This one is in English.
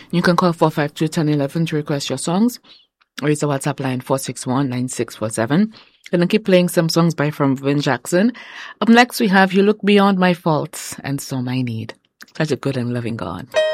You can call 452-1011 to request your songs, or use the WhatsApp line 461-9647. Gonna keep playing some songs by from Vin Jackson. Up next, we have You Look Beyond My Faults and So My Need. Such a good and loving God.